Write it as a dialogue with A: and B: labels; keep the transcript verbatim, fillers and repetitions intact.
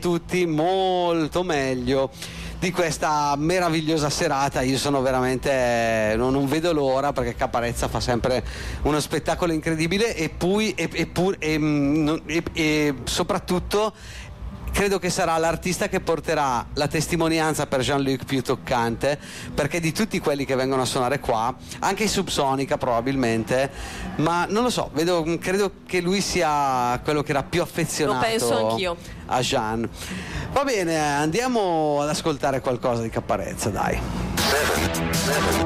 A: tutti molto meglio di questa meravigliosa serata. Io sono veramente non, non vedo l'ora, perché Caparezza fa sempre uno spettacolo incredibile, e poi e, e, pur, e, e, e soprattutto credo che sarà l'artista che porterà la testimonianza per Jean-Luc più toccante, perché di tutti quelli che vengono a suonare qua, anche i Subsonica probabilmente, ma non lo so, vedo, credo che lui sia quello che era più affezionato.
B: Lo penso anch'io.
A: A Jean. Va bene, andiamo ad ascoltare qualcosa di Caparezza, dai.